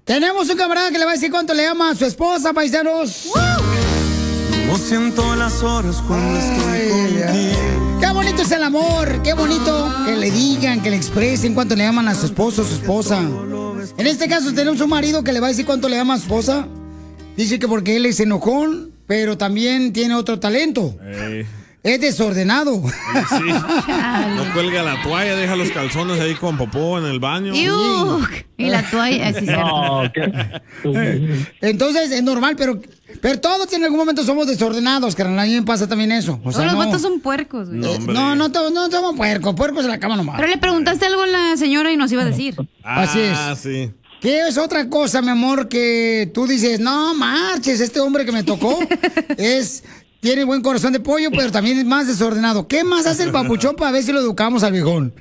Tenemos un camarada que le va a decir cuánto le ama a su esposa, paisanos. No siento las horas cuando estoy contigo. Qué bonito es el amor, qué bonito que le digan, que le expresen cuánto le aman a su esposo o su esposa. En este caso tenemos un marido que le va a decir cuánto le ama a su esposa. Dice que porque él es enojón, pero también tiene otro talento. Es desordenado. Sí. No cuelga la toalla, deja los calzones ahí con popó en el baño. Y la toalla, así No, Entonces es normal, pero todos en algún momento somos desordenados, carnal. A mí me pasa también eso. O sea, Todos los no, vatos son puercos, güey. no somos puercos. Puercos en la cama nomás. Pero le preguntaste algo a la señora y nos iba a decir. Así es. Sí. ¿Qué es otra cosa, mi amor, que tú dices, no marches, este hombre que me tocó tiene buen corazón de pollo, pero también es más desordenado? ¿Qué más hace el papuchón para ver si lo educamos al viejón?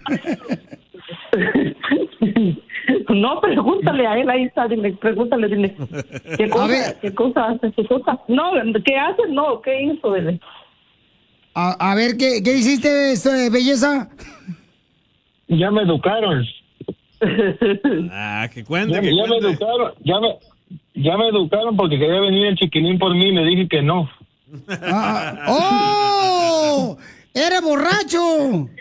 No, pregúntale a él, ahí está, pregúntale, dile. ¿Qué cosa hace? ¿Qué cosa? No, ¿qué hace? No, ¿qué hizo? Dile. A ver, ¿qué hiciste, belleza? Ya me educaron. Que cuente, ya me educaron, ya me educaron porque quería venir el chiquilín por mí y le dije que no. ¡Oh! ¡Eres borracho!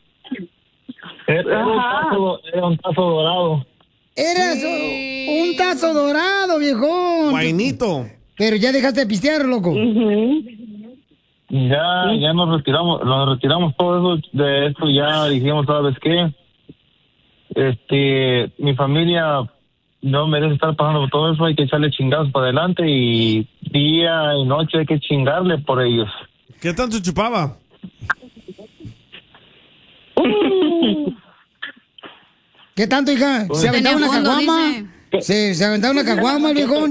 Era un tazo dorado. Eres un tazo dorado, viejón. Guainito. Pero ya dejaste de pistear, loco. Ya nos retiramos todo eso de esto, ya dijimos, ¿sabes qué? Mi familia no merece estar pasando por todo eso, hay que echarle chingados para adelante y día y noche hay que chingarle por ellos. ¿Qué tanto chupaba? ¿Qué tanto, hija? ¿Se aventaba una caguama? ¿Se aventaba una caguama, el viejón?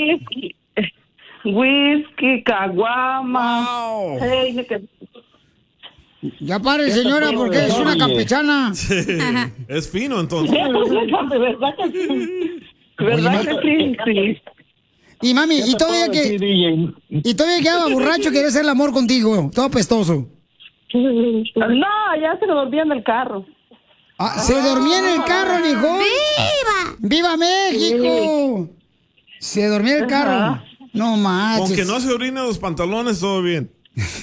Whisky, caguama. Wow. Hey, Ya pare, señora, porque es una campechana. Sí. Es fino, entonces. ¿Verdad que sí? ¿Verdad que sí? Sí. Y mami, y todavía quedaba borracho, quería hacer el amor contigo, todo pestoso. No, ya se lo dormía en el carro. ¿Se dormía en el carro, hijo? ¡Viva! ¡Viva México! Se dormía en el carro. No manches. Aunque no se orina los pantalones, todo bien.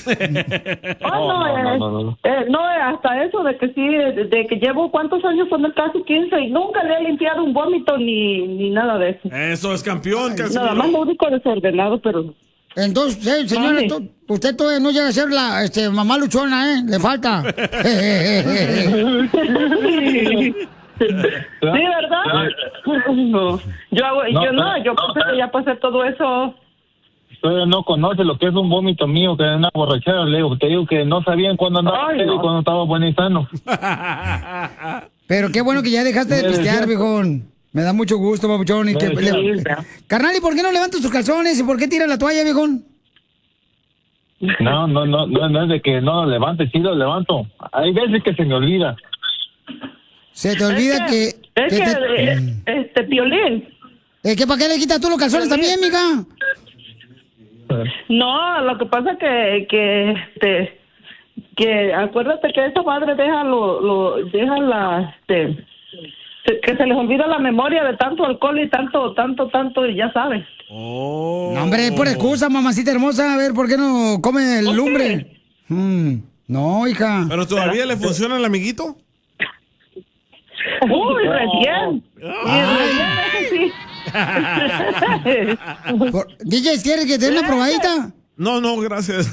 No, hasta eso de que sí, de que llevo cuántos años con él, casi 15, y nunca le he limpiado un vómito ni nada de eso. Eso es campeón, Nada más lo único desordenado, pero... Entonces, señora, usted todavía no llega a ser la mamá luchona, ¿eh? Le falta. Sí, ¿verdad? No. Yo pensé que ya pasé todo eso. Todavía no conoce lo que es un vómito mío, que es una borrachera, le digo. Te digo que no sabían cuándo andaba y cuándo estaba bueno y sano. Pero qué bueno que ya dejaste de pistear, viejón. Me da mucho gusto, papuchón. Carnal, ¿y por qué no levantas tus calzones? ¿Y por qué tiras la toalla, viejón? No es de que no lo levante, sí lo levanto. Hay veces que se me olvida. Se te olvida que... Piolín. ¿Que para qué le quitas tú los calzones también, mija? No, lo que pasa que acuérdate que esa madre que se les olvida la memoria de tanto alcohol y tanto, y ya sabes. Oh. No, hombre, por excusa, mamacita hermosa. A ver, ¿por qué no come el lumbre? No, hija. ¿Pero todavía le funciona el amiguito? Uy, recién. Sí. DJ, ¿quieres que te dé una probadita? No, gracias.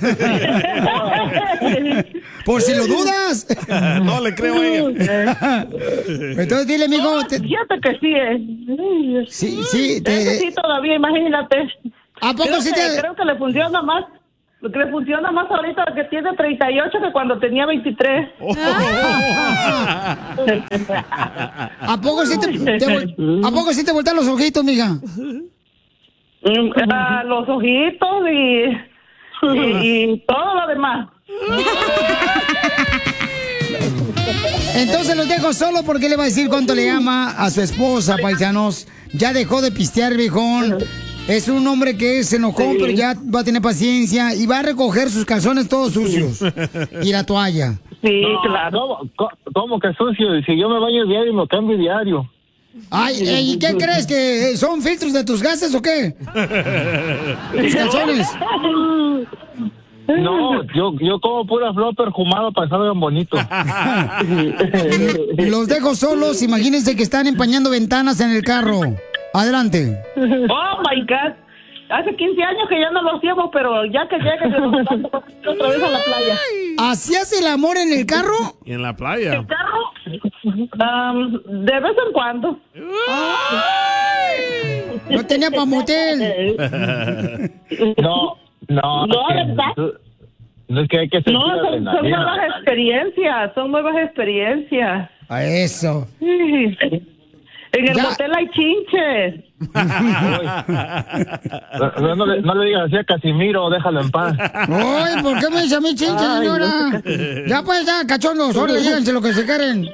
Por si lo dudas. No le creo a ella. Entonces dile, amigo. Fíjate que sí, Sí. Sí, todavía, imagínate. ¿A poco sí te...? Creo que le funciona más. Lo que le funciona más ahorita que tiene 38 que cuando tenía 23. ¿A poco sí te voltean los ojitos, mija? Los ojitos y todo lo demás. Entonces los dejo solo porque le va a decir cuánto le ama a su esposa, paisanos. Ya dejó de pistear, viejón. Es un hombre que se enojó, pero ya va a tener paciencia y va a recoger sus calzones todos sucios. Y la toalla. Sí, claro. ¿Cómo que sucio? Si yo me baño diario y me cambio diario. Ay, ¿y qué crees? ¿Que son filtros de tus gases o qué? ¿Tus calzones? No, yo como pura flor perfumada para que salgan bonitos. Los dejo solos, imagínense que están empañando ventanas en el carro. Adelante. Oh my God. Hace 15 años que ya no lo hacíamos, pero ya que llegue nos vamos otra vez a la playa. ¿Hacías el amor en el carro? Y en la playa. ¿El carro? De vez en cuando. No tenía pa' motel. No, ¿verdad? No es que hay que sentir No, son adrenalina. nuevas experiencias. A eso. Sí. En el Ya. motel hay chinches. No le digas así a Casimiro, déjalo en paz. Ay, ¿por qué me dice a mí chinche, señora? Ya pues, ya, cachondos, ahora díganse lo que se quieren.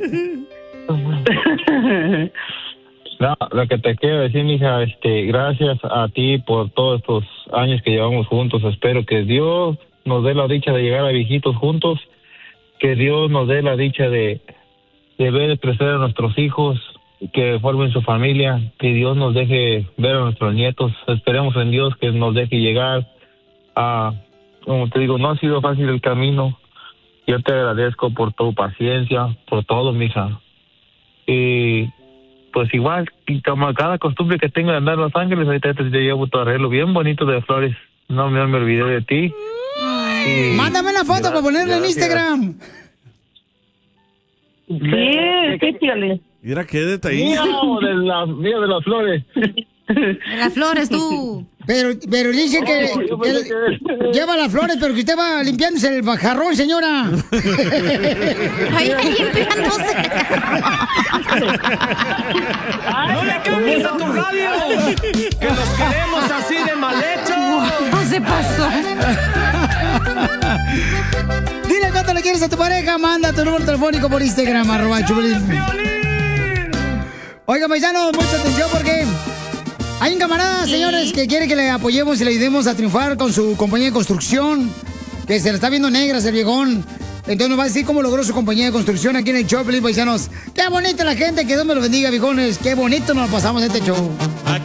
No, lo que te quiero decir, mija, gracias a ti por todos estos años que llevamos juntos. Espero que Dios nos dé la dicha de llegar a viejitos juntos, que Dios nos dé la dicha de ver crecer a nuestros hijos, que formen su familia, que Dios nos deje ver a nuestros nietos. Esperemos en Dios que nos deje llegar a, como te digo, no ha sido fácil el camino. Yo te agradezco por tu paciencia, por todo, mija. Y pues igual, como cada costumbre que tengo de andar en Los Ángeles, ahorita te llevo tu arreglo bien bonito de flores. No me olvidé de ti. Y mándame una foto para ponerla en Instagram. Sí, tíale. Mira qué detallista. Mira de las flores. De las flores, tú. Pero dice que lleva las flores, pero que usted va limpiándose el jarrón, señora. Ahí limpiándose. ¡No le cambies a tu radio! ¡Que los queremos así de mal hecho! No se pasó. Dile cuánto le quieres a tu pareja, manda tu número telefónico por Instagram, @Chupelín. Oiga, paisanos, mucha atención porque hay un camarada, señores, que quiere que le apoyemos y le ayudemos a triunfar con su compañía de construcción, que se le está viendo negras el viejón. Entonces nos va a decir cómo logró su compañía de construcción aquí en el show, paisanos. Qué bonita la gente, que Dios me lo bendiga, viejones. Qué bonito nos pasamos este show.